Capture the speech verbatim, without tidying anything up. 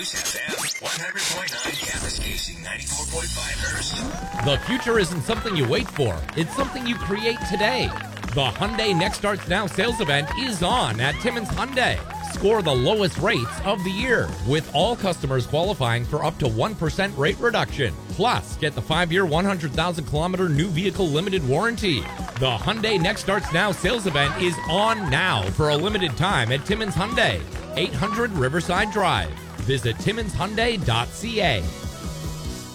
News F M, one hundred point nine Campus K C ninety-four point five Hertz. The future isn't something you wait for. It's something you create today. The Hyundai Next Starts Now sales event is on at Timmins Hyundai. Score the lowest rates of the year, with all customers qualifying for up to one percent rate reduction. Plus, get the five-year, one hundred thousand kilometer new vehicle limited warranty. The Hyundai Next Starts Now sales event is on now for a limited time at Timmins Hyundai, eight hundred Riverside Drive. Visit timmins hyundai dot c a.